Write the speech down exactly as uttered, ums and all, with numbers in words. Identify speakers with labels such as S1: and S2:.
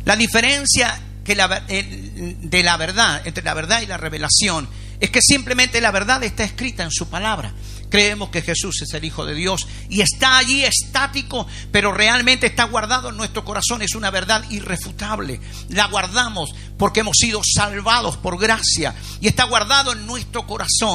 S1: La diferencia que la, de la verdad, entre la verdad y la revelación, es que simplemente la verdad está escrita en su palabra. Creemos que Jesús es el Hijo de Dios y está allí estático, pero realmente está guardado en nuestro corazón. Es una verdad irrefutable. La guardamos porque hemos sido salvados por gracia y está guardado en nuestro corazón.